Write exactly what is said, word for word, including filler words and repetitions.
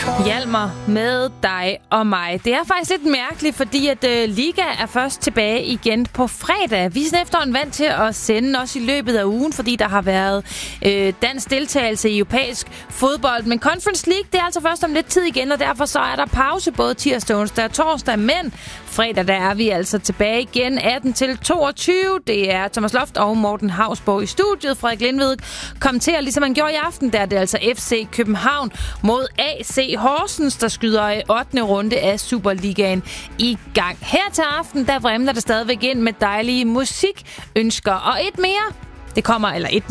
Hjalmar med dig og mig. Det er faktisk lidt mærkeligt, fordi at uh, Liga er først tilbage igen på fredag. Vi er efterhånden vant til at sende også i løbet af ugen, fordi der har været uh, dansk deltagelse i europæisk fodbold. Men Conference League, det er altså først om lidt tid igen, og derfor så er der pause både tirsdag, onsdag og torsdag. Men fredag, der er vi altså tilbage igen atten til toogtyve. Det er Thomas Loft og Morten Hausborg i studiet. Frederik Lindved kommenterer, ligesom man gjorde i aften, der er det altså F C København mod A C Horsens, der skyder ottende runde af Superligaen i gang. Her til aften, der vrimler det stadigvæk ind med dejlige musikønsker. Og et mere, det kommer, eller et